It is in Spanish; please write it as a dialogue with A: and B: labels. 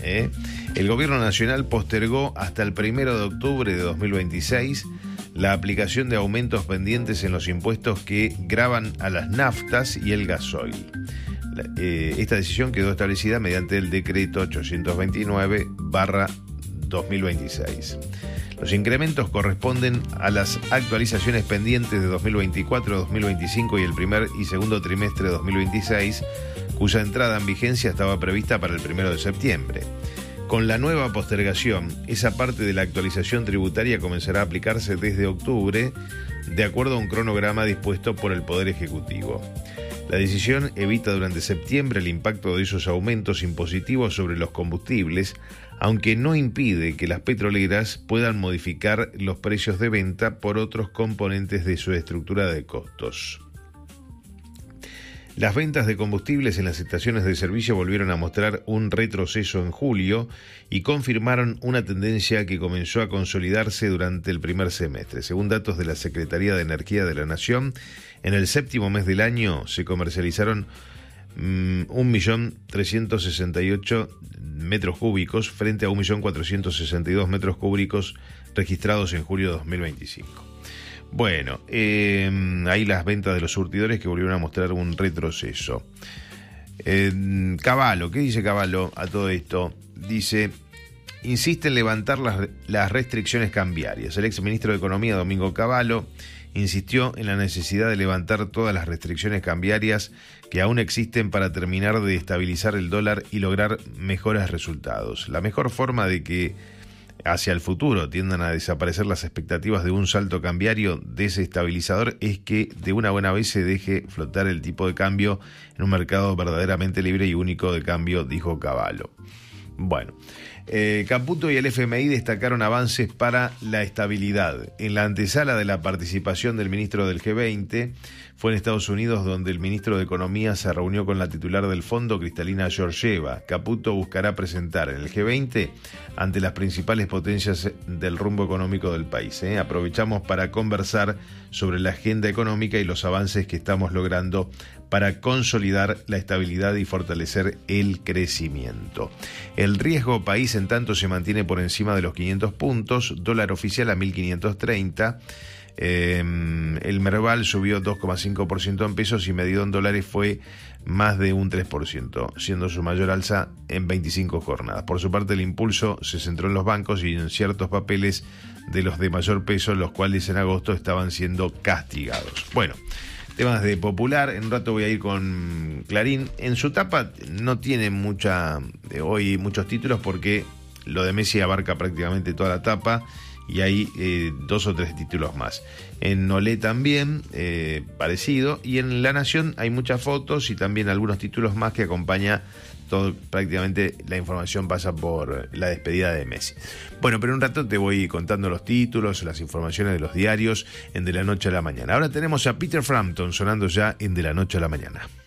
A: El gobierno nacional postergó hasta el 1 de octubre de 2026 la aplicación de aumentos pendientes en los impuestos que gravan a las naftas y el gasoil. Esta decisión quedó establecida mediante el decreto 829/2026. Los incrementos corresponden a las actualizaciones pendientes de 2024, 2025 y el primer y segundo trimestre de 2026, cuya entrada en vigencia estaba prevista para el 1 de septiembre. Con la nueva postergación, esa parte de la actualización tributaria comenzará a aplicarse desde octubre, de acuerdo a un cronograma dispuesto por el Poder Ejecutivo. La decisión evita durante septiembre el impacto de esos aumentos impositivos sobre los combustibles, aunque no impide que las petroleras puedan modificar los precios de venta por otros componentes de su estructura de costos. Las ventas de combustibles en las estaciones de servicio volvieron a mostrar un retroceso en julio y confirmaron una tendencia que comenzó a consolidarse durante el primer semestre. Según datos de la Secretaría de Energía de la Nación, en el séptimo mes del año se comercializaron 1.368.000 metros cúbicos frente a 1.462.000 metros cúbicos registrados en julio de 2025. Bueno, ahí las ventas de los surtidores que volvieron a mostrar un retroceso. Cavallo, ¿qué dice Cavallo a todo esto? Dice, insiste en levantar las restricciones cambiarias. El exministro de Economía, Domingo Cavallo, insistió en la necesidad de levantar todas las restricciones cambiarias que aún existen para terminar de estabilizar el dólar y lograr mejores resultados. La mejor forma de que hacia el futuro tiendan a desaparecer las expectativas de un salto cambiario desestabilizador es que de una buena vez se deje flotar el tipo de cambio en un mercado verdaderamente libre y único de cambio, dijo Cavallo. Bueno, Caputo y el FMI destacaron avances para la estabilidad. En la antesala de la participación del ministro del G20 fue en Estados Unidos, donde el ministro de Economía se reunió con la titular del fondo, Cristalina Georgieva. Caputo buscará presentar en el G20 ante las principales potencias del rumbo económico del país. Aprovechamos para conversar sobre la agenda económica y los avances que estamos logrando para consolidar la estabilidad y fortalecer el crecimiento. El riesgo país, en tanto, se mantiene por encima de los 500 puntos, dólar oficial a 1.530. El Merval subió 2,5% en pesos y medido en dólares fue más de un 3%, siendo su mayor alza en 25 jornadas. Por su parte, el impulso se centró en los bancos y en ciertos papeles de los de mayor peso, los cuales en agosto estaban siendo castigados. Bueno, temas de Popular, en un rato voy a ir con Clarín. En su tapa no tiene hoy muchos títulos porque lo de Messi abarca prácticamente toda la tapa y hay 2 o 3 títulos más. En Olé también, parecido, y en La Nación hay muchas fotos y también algunos títulos más que acompaña todo, prácticamente la información pasa por la despedida de Messi. Bueno, pero en un rato te voy contando los títulos, las informaciones de los diarios en De la Noche a la Mañana. Ahora tenemos a Peter Frampton sonando ya en De la Noche a la Mañana.